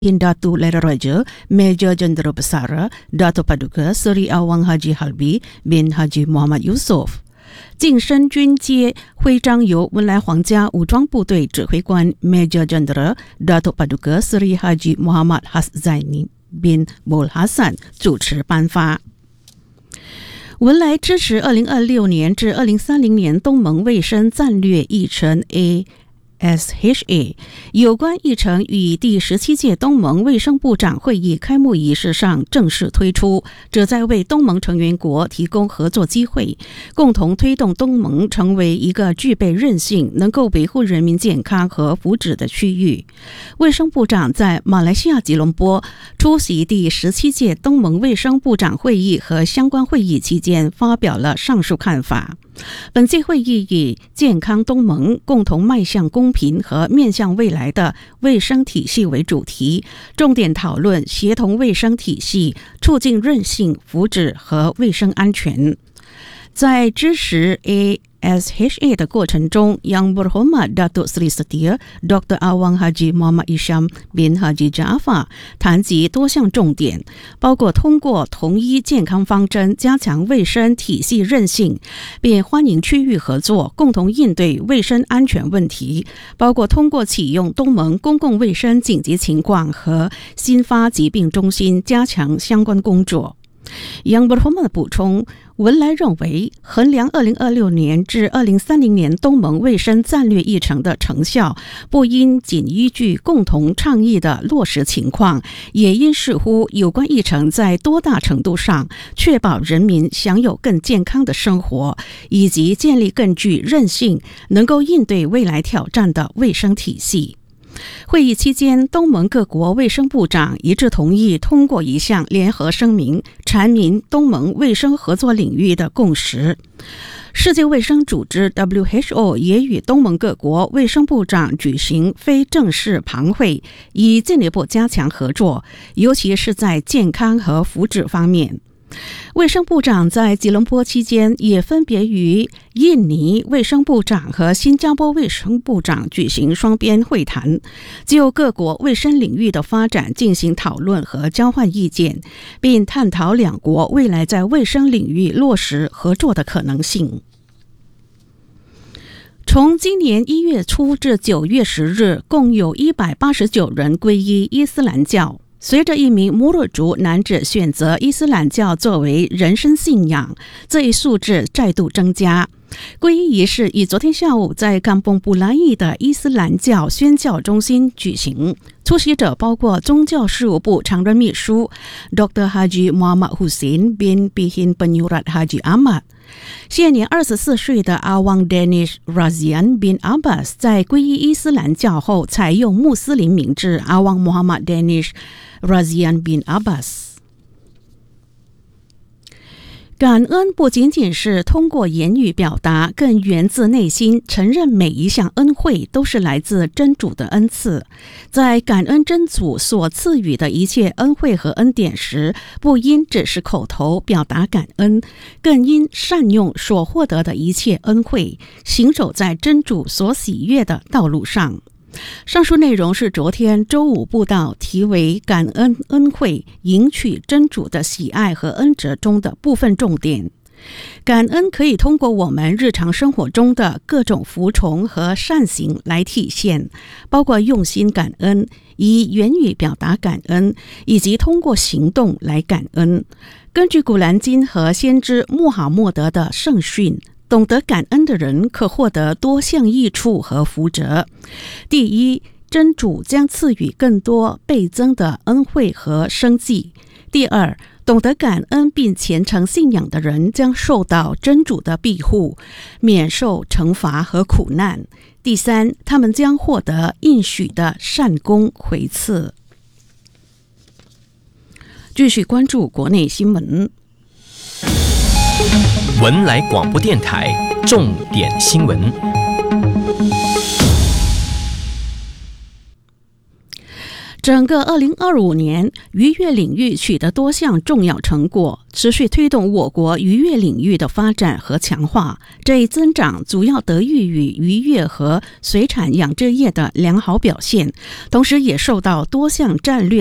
Datuk Lera Raja Major Jendera Besar Datuk Paduka Seri Awang Haji Halbi bin Haji Muhammad Yusof。晋升军阶徽章由文莱皇家武装部队指挥官 Major Jendera Datuk Paduka Seri Haji Muhammad Haszaini bin Bol Hassan 主持颁发。文莱支持2026年至2030年东盟卫生战略议程 ASHA 有关议程于第17届东盟卫生部长会议开幕仪式上正式推出，旨在为东盟成员国提供合作机会，共同推动东盟成为一个具备韧性、能够维护人民健康和福祉的区域。卫生部长在马来西亚吉隆坡出席第17届东盟卫生部长会议和相关会议期间发表了上述看法。本届会议以健康东盟共同迈向公平和面向未来的卫生体系为主题，重点讨论协同卫生体系，促进韧性、福祉和卫生安全。在支持 ASHA 的过程中， Yang Berhormat Datuk Seri Setia Dr. Awang Haji Muhammad Isham bin Haji Jaafar 谈及多项重点，包括通过统一健康方针加强卫生体系韧性，并欢迎区域合作共同应对卫生安全问题，包括通过启用东盟公共卫生紧急情况和新发疾病中心加强相关工作。Yang Berhormat 补充，文莱认为衡量2026年至2030年东盟卫生战略议程的成效，不应仅依据共同倡议的落实情况，也应视乎有关议程在多大程度上确保人民享有更健康的生活，以及建立更具韧性、能够应对未来挑战的卫生体系。会议期间，东盟各国卫生部长一致同意通过一项联合声明，阐明东盟卫生合作领域的共识。世界卫生组织 WHO 也与东盟各国卫生部长举行非正式旁会，以进一步加强合作，尤其是在健康和福祉方面。卫生部长在吉隆坡期间也分别与印尼卫生部长和新加坡卫生部长举行双边会谈，就各国卫生领域的发展进行讨论和交换意见，并探讨两国未来在卫生领域落实合作的可能性。从今年1月初至9月10日，共有189人皈依伊斯兰教。随着一名摩洛族男子选择伊斯兰教作为人生信仰，这一数字再度增加。皈依仪式于昨天下午在甘榜布兰义的伊斯兰教宣教中心举行，出席者包括宗教事务部常任秘书 Dr. Haji Muhammad Hussein bin Pihin Penyurat Haji Ahmad。现年24岁的阿旺 Danish Razian bin Abbas 在皈依伊斯兰教后采用穆斯林名字阿旺 Muhammad Danish Razian bin Abbas。感恩不仅仅是通过言语表达，更源自内心，承认每一项恩惠都是来自真主的恩赐。在感恩真主所赐予的一切恩惠和恩典时，不应只是口头表达感恩，更应善用所获得的一切恩惠，行走在真主所喜悦的道路上。上述内容是昨天周五布道题为感恩恩惠，赢取真主的喜爱和恩泽中的部分重点。感恩可以通过我们日常生活中的各种服从和善行来体现，包括用心感恩，以言语表达感恩，以及通过行动来感恩。根据古兰经和先知穆罕默德的圣训，懂得感恩的人可获得多项益处和福泽。第一，真主将赐予更多倍增的恩惠和生计。第二，懂得感恩并虔诚信仰的人将受到真主的庇护，免受惩罚和苦难。第三，他们将获得应许的善功回赐。继续关注国内新闻。 文莱广播电台重点新闻。 整个2025年，渔业领域取得多项重要成果，持续推动我国渔业领域的发展和强化。这一增长主要得益于渔业和水产养殖业的良好表现，同时也受到多项战略